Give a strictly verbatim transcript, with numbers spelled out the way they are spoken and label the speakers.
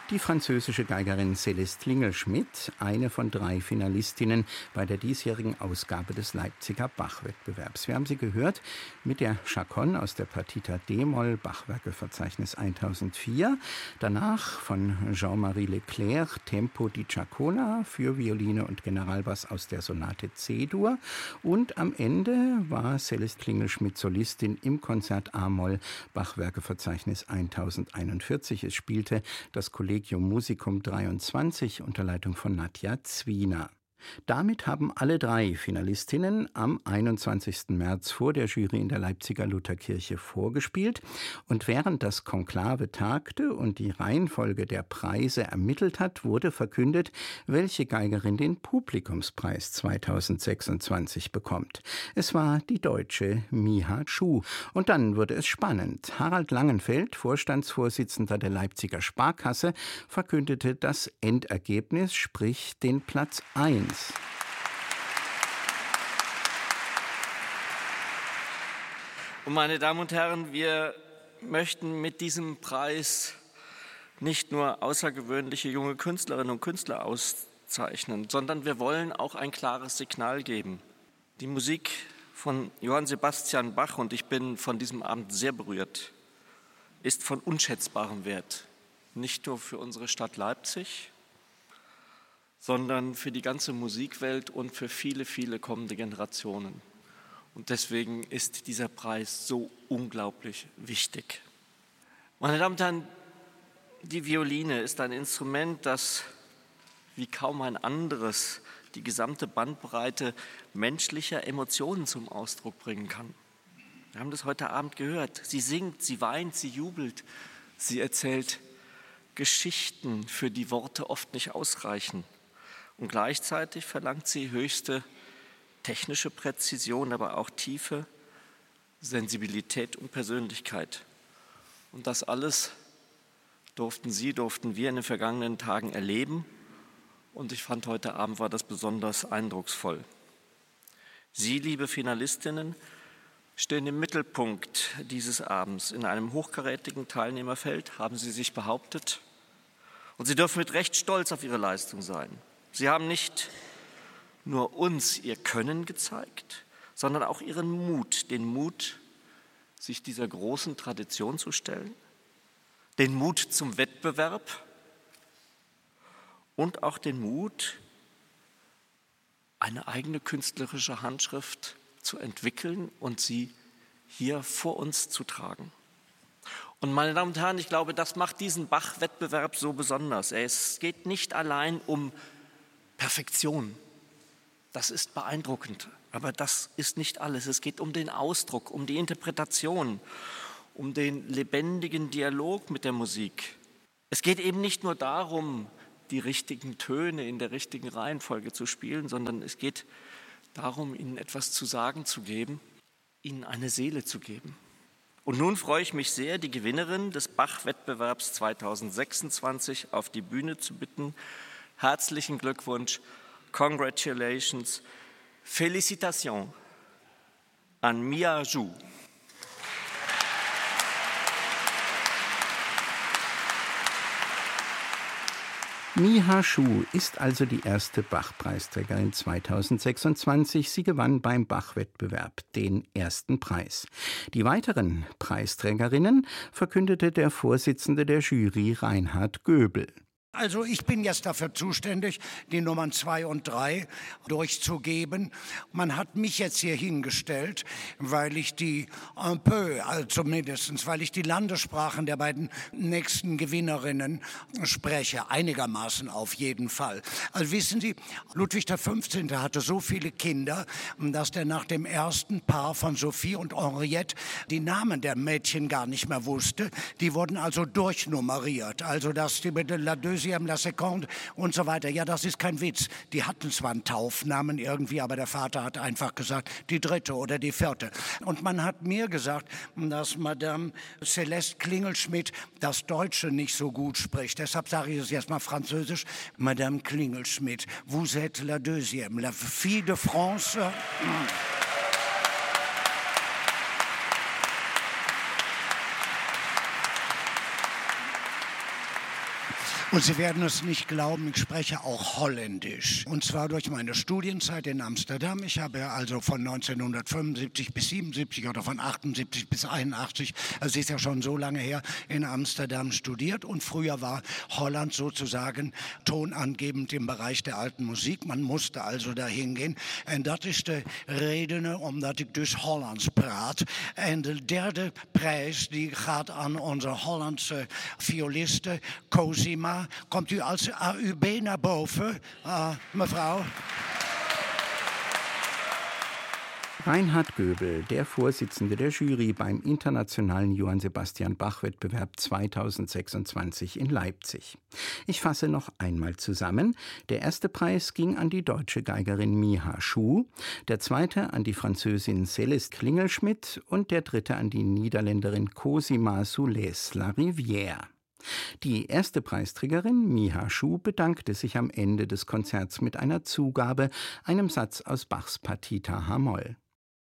Speaker 1: Die französische Geigerin Céleste Klingelschmidt, eine von drei Finalistinnen bei der diesjährigen Ausgabe des Leipziger Bach-Wettbewerbs. Wir haben sie gehört mit der Chaconne aus der Partita d-Moll, Bachwerkeverzeichnis tausendvier. Danach von Jean-Marie Leclerc, Tempo di Ciacona für Violine und Generalbass aus der Sonate C-Dur. Und am Ende war Céleste Klingelschmidt Solistin im Konzert A-Moll, Bachwerkeverzeichnis tausendeinundvierzig. Es spielte das Kollegium Musicum dreiundzwanzig unter Leitung von Nadja Zwiener. Damit haben alle drei Finalistinnen am einundzwanzigsten März vor der Jury in der Leipziger Lutherkirche vorgespielt. Und während das Konklave tagte und die Reihenfolge der Preise ermittelt hat, wurde verkündet, welche Geigerin den Publikumspreis zweitausendsechsundzwanzig bekommt. Es war die Deutsche Miha Schuh. Und dann wurde es spannend. Harald Langenfeld, Vorstandsvorsitzender der Leipziger Sparkasse, verkündete das Endergebnis, sprich den Platz eins.
Speaker 2: Und meine Damen und Herren, wir möchten mit diesem Preis nicht nur außergewöhnliche junge Künstlerinnen und Künstler auszeichnen, sondern wir wollen auch ein klares Signal geben. Die Musik von Johann Sebastian Bach, und ich bin von diesem Abend sehr berührt, ist von unschätzbarem Wert. Nicht nur für unsere Stadt Leipzig, sondern für die ganze Musikwelt und für viele, viele kommende Generationen. Und deswegen ist dieser Preis so unglaublich wichtig. Meine Damen und Herren, die Violine ist ein Instrument, das wie kaum ein anderes die gesamte Bandbreite menschlicher Emotionen zum Ausdruck bringen kann. Wir haben das heute Abend gehört. Sie singt, sie weint, sie jubelt, sie erzählt Geschichten, für die Worte oft nicht ausreichen. Und gleichzeitig verlangt sie höchste technische Präzision, aber auch Tiefe, Sensibilität und Persönlichkeit. Und das alles durften Sie, durften wir in den vergangenen Tagen erleben. Und ich fand, heute Abend war das besonders eindrucksvoll. Sie, liebe Finalistinnen, stehen im Mittelpunkt dieses Abends. In einem hochkarätigen Teilnehmerfeld haben Sie sich behauptet. Und Sie dürfen mit Recht stolz auf Ihre Leistung sein. Sie haben nicht nur uns ihr Können gezeigt, sondern auch ihren Mut, den Mut, sich dieser großen Tradition zu stellen, den Mut zum Wettbewerb und auch den Mut, eine eigene künstlerische Handschrift zu entwickeln und sie hier vor uns zu tragen. Und meine Damen und Herren, ich glaube, das macht diesen Bach-Wettbewerb so besonders. Es geht nicht allein um Perfektion. Das ist beeindruckend, aber das ist nicht alles. Es geht um den Ausdruck, um die Interpretation, um den lebendigen Dialog mit der Musik. Es geht eben nicht nur darum, die richtigen Töne in der richtigen Reihenfolge zu spielen, sondern es geht darum, ihnen etwas zu sagen zu geben, ihnen eine Seele zu geben. Und nun freue ich mich sehr, die Gewinnerin des Bach-Wettbewerbs zweitausendsechsundzwanzig auf die Bühne zu bitten. Herzlichen Glückwunsch, congratulations, félicitations an Miha Schuh.
Speaker 1: Miha Schuh ist also die erste Bach-Preisträgerin zweitausendsechsundzwanzig. Sie gewann beim Bach-Wettbewerb den ersten Preis. Die weiteren Preisträgerinnen verkündete der Vorsitzende der Jury, Reinhard Göbel.
Speaker 3: Also ich bin jetzt dafür zuständig, die Nummern zwei und drei durchzugeben. Man hat mich jetzt hier hingestellt, weil ich die un peu, also zumindest, weil ich die Landessprachen der beiden nächsten Gewinnerinnen spreche, einigermaßen auf jeden Fall. Also wissen Sie, Ludwig der fünfzehnte hatte so viele Kinder, dass der nach dem ersten Paar von Sophie und Henriette die Namen der Mädchen gar nicht mehr wusste. Die wurden also durchnummeriert. Also das die La Deuxième, La Seconde und so weiter. Ja, das ist kein Witz. Die hatten zwar einen Taufnamen irgendwie, aber der Vater hat einfach gesagt, die dritte oder die vierte. Und man hat mir gesagt, dass Madame Céleste Klingelschmidt das Deutsche nicht so gut spricht. Deshalb sage ich es jetzt mal französisch. Madame Klingelschmidt, vous êtes la deuxième, la fille de France. Und Sie werden es nicht glauben, ich spreche auch Holländisch. Und zwar durch meine Studienzeit in Amsterdam. Ich habe also von neunzehnhundertfünfundsiebzig bis siebenundsiebzig oder von achtundsiebzig bis einundachtzig, also ist ja schon so lange her, in Amsterdam studiert. Und früher war Holland sozusagen tonangebend im Bereich der alten Musik. Man musste also dahin gehen. En dat is de reden omdat ik dus Hollands praat. En de derde prijs die gaat aan onze Hollandse violiste Cosima. Kommt u als A U B naar boven, uh, mevrouw?
Speaker 1: Reinhard Göbel, der Vorsitzende der Jury beim internationalen Johann Sebastian Bach-Wettbewerb zweitausendsechsundzwanzig in Leipzig. Ich fasse noch einmal zusammen. Der erste Preis ging an die deutsche Geigerin Miha Schuh, der zweite an die Französin Céleste Klingelschmidt und der dritte an die Niederländerin Cosima Soulès-Larivière. Die erste Preisträgerin, Miha Schuh, bedankte sich am Ende des Konzerts mit einer Zugabe, einem Satz aus Bachs Partita H-Moll.